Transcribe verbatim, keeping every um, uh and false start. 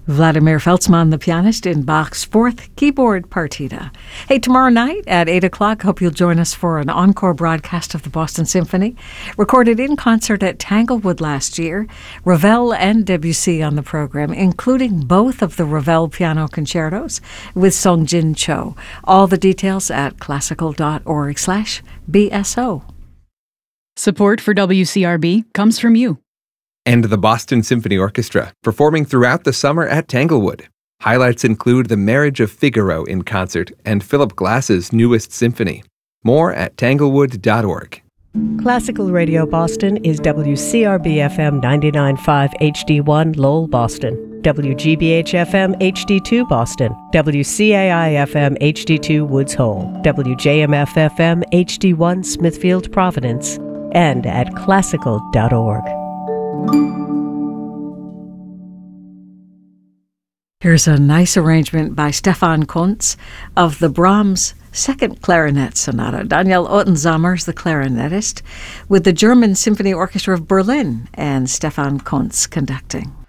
Vladimir Feltzmann, the pianist, in Bach's fourth keyboard partita. Hey, tomorrow night at eight o'clock, hope you'll join us for an encore broadcast of the Boston Symphony, recorded in concert at Tanglewood last year. Ravel and Debussy on the program, including both of the Ravel piano concertos with Songjin Cho. All the details at classical.org slash BSO. Support for W C R B comes from you. And the Boston Symphony Orchestra, performing throughout the summer at Tanglewood. Highlights include The Marriage of Figaro in concert and Philip Glass's newest symphony. More at tanglewood dot org. Classical Radio Boston is W C R B F M ninety-nine point five H D one Lowell, Boston, W G B H F M H D two Boston, W C A I F M H D two Woods Hole, W J M F F M H D one Smithfield, Providence, and at classical dot org. Here's a nice arrangement by Stefan Kuntz of the Brahms Second Clarinet Sonata. Daniel Ottensammer's the clarinetist, with the German Symphony Orchestra of Berlin and Stefan Kuntz conducting.